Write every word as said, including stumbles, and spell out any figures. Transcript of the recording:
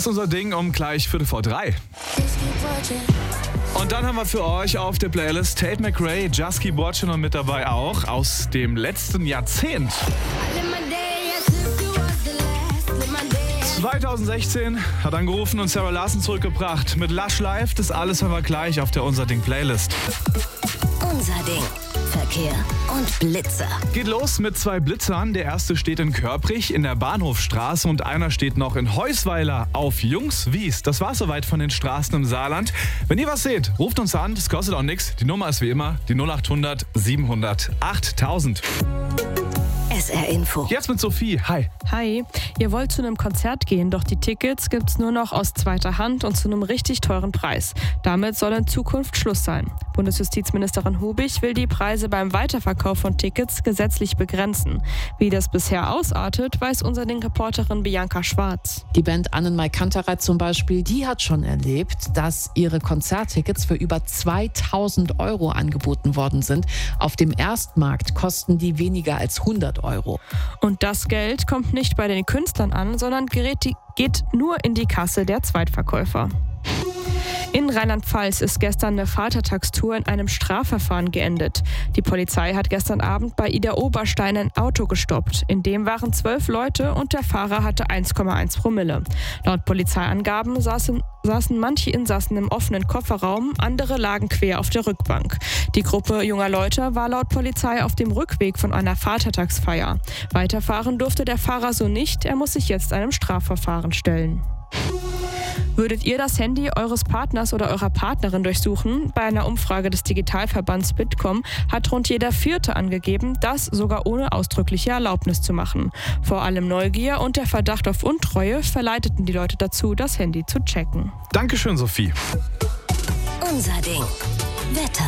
ist unser Ding um gleich Viertel vor drei. Und dann haben wir für euch auf der Playlist Tate McRae, Just Keep Watching und mit dabei auch aus dem letzten Jahrzehnt. zwanzig sechzehn hat angerufen und Sarah Larson zurückgebracht. Mit Lush Life, das alles haben wir gleich auf der Unser Ding Playlist. Unser Ding. Verkehr und Blitzer. Geht los mit zwei Blitzern. Der erste steht in Körprich in der Bahnhofstraße und einer steht noch in Heusweiler auf Jungswies. Das war's soweit von den Straßen im Saarland. Wenn ihr was seht, ruft uns an, das kostet auch nichts. Die Nummer ist wie immer die null acht hundert siebenhundert achttausend. S R Info. Jetzt mit Sophie. Hi. Hi, ihr wollt zu einem Konzert gehen, doch die Tickets gibt's nur noch aus zweiter Hand und zu einem richtig teuren Preis. Damit soll in Zukunft Schluss sein. Bundesjustizministerin Hubig will die Preise beim Weiterverkauf von Tickets gesetzlich begrenzen. Wie das bisher ausartet, weiß unser Ding-Reporterin Bianca Schwarz. Die Band Annenmai Kantereit zum Beispiel, die hat schon erlebt, dass ihre Konzerttickets für über zweitausend Euro angeboten worden sind. Auf dem Erstmarkt kosten die weniger als hundert Euro. Und das Geld kommt nicht bei den Künstlern an, sondern gerät die, geht nur in die Kasse der Zweitverkäufer. In Rheinland-Pfalz ist gestern eine Vatertagstour in einem Strafverfahren geendet. Die Polizei hat gestern Abend bei Ida Oberstein ein Auto gestoppt. In dem waren zwölf Leute und der Fahrer hatte eins Komma eins Promille. Laut Polizeiangaben saßen, saßen manche Insassen im offenen Kofferraum, andere lagen quer auf der Rückbank. Die Gruppe junger Leute war laut Polizei auf dem Rückweg von einer Vatertagsfeier. Weiterfahren durfte der Fahrer so nicht, er muss sich jetzt einem Strafverfahren stellen. Würdet ihr das Handy eures Partners oder eurer Partnerin durchsuchen? Bei einer Umfrage des Digitalverbands Bitkom hat rund jeder Vierte angegeben, das sogar ohne ausdrückliche Erlaubnis zu machen. Vor allem Neugier und der Verdacht auf Untreue verleiteten die Leute dazu, das Handy zu checken. Dankeschön, Sophie. Unser Ding. Wetter.